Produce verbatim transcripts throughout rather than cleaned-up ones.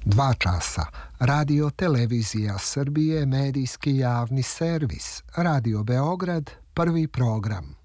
Dva časa. Radio Televizija Srbije, medijski javni servis. Radio Beograd, prvi program.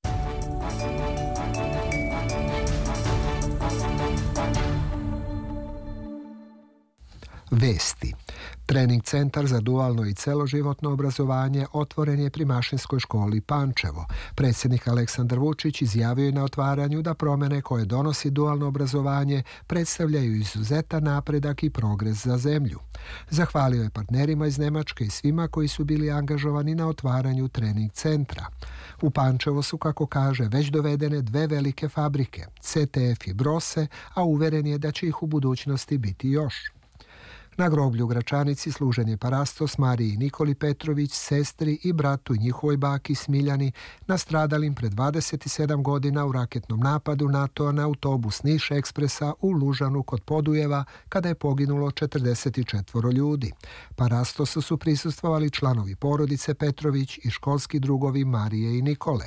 Vesti. Trening centar za dualno i celoživotno obrazovanje otvoren je pri Mašinskoj školi Pančevo. Predsjednik Aleksandar Vučić izjavio je na otvaranju da promjene koje donosi dualno obrazovanje predstavljaju izuzetan napredak i progres za zemlju. Zahvalio je partnerima iz Nemačke i svima koji su bili angažovani na otvaranju trening centra. U Pančevo su, kako kaže, već dovedene dve velike fabrike, C T F i Brose, a uveren je da će ih u budućnosti biti još. Na groblju u Gračanici služen je parastos Mariji Nikoli Petrović, sestri i bratu njihovoj baki Smiljani, nastradalim pred dvadeset sedam godina u raketnom napadu NATO-a na autobus Niš Ekspresa u Lužanu kod Podujeva, kada je poginulo četrdeset četiri ljudi. Parastosu su prisustvovali članovi porodice Petrović i školski drugovi Marije i Nikole.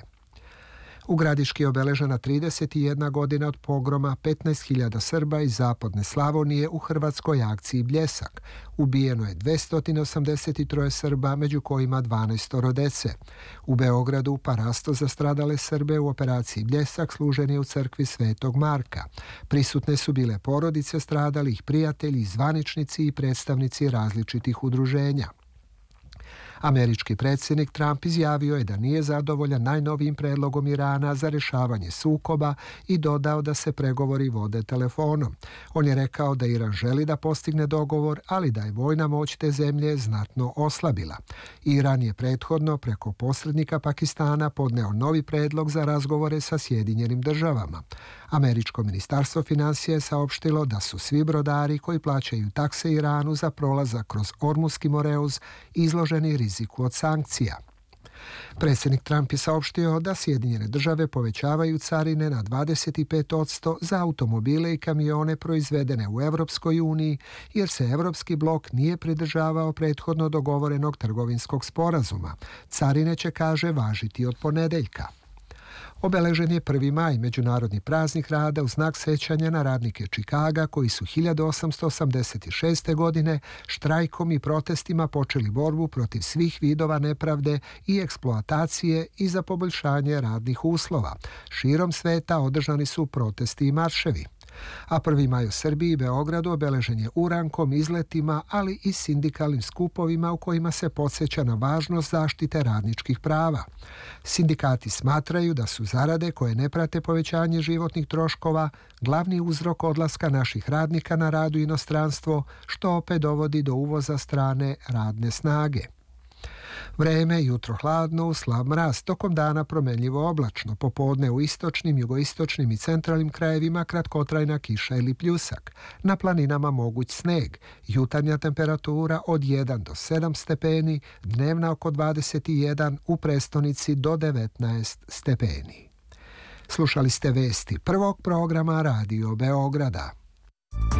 U Gradiški je obeležena trideset jedna godina od pogroma petnaest hiljada Srba iz zapadne Slavonije u hrvatskoj akciji Bljesak. Ubijeno je dvesta osamdeset tri Srba, među kojima dvanaest dece. U Beogradu parastos za stradale Srbe u operaciji Bljesak služen je u crkvi Svetog Marka. Prisutne su bile porodice stradalih, prijatelji, zvaničnici i predstavnici različitih udruženja. Američki predsjednik Trump izjavio je da nije zadovoljan najnovijim predlogom Irana za rješavanje sukoba i dodao da se pregovori vode telefonom. On je rekao da Iran želi da postigne dogovor, ali da je vojna moć te zemlje znatno oslabila. Iran je prethodno preko posrednika Pakistana podneo novi predlog za razgovore sa Sjedinjenim državama. Američko ministarstvo financija je saopštilo da su svi brodari koji plaćaju takse Iranu za prolazak kroz Ormuski moreuz izloženi riziku od sankcija. Predsjednik Trump je saopštio da Sjedinjene države povećavaju carine na dvadeset pet posto za automobile i kamione proizvedene u Europskoj uniji, jer se Europski blok nije pridržavao prethodno dogovorenog trgovinskog sporazuma. Carine će, kaže, važiti od ponedeljka. Obeležen je prvi maj, međunarodni praznik rada u znak sećanja na radnike Čikaga koji su hiljadu osamsto osamdeset šeste. godine štrajkom i protestima počeli borbu protiv svih vidova nepravde i eksploatacije i za poboljšanje radnih uslova. Širom sveta održani su protesti i marševi. A prvi maj u Srbiji i Beogradu obeležen je urankom, izletima, ali i sindikalnim skupovima u kojima se podsjeća na važnost zaštite radničkih prava. Sindikati smatraju da su zarade koje ne prate povećanje životnih troškova glavni uzrok odlaska naših radnika na rad u inostranstvo, što opet dovodi do uvoza strane radne snage. Vreme, jutro hladno, slab mraz, tokom dana promenljivo oblačno, popodne u istočnim, jugoistočnim i centralnim krajevima kratkotrajna kiša ili pljusak. Na planinama moguć sneg, jutarnja temperatura od jedan do sedam stepeni, dnevna oko dvadeset jedan, u prestonici do devetnaest stepeni. Slušali ste vesti prvog programa Radio Beograda.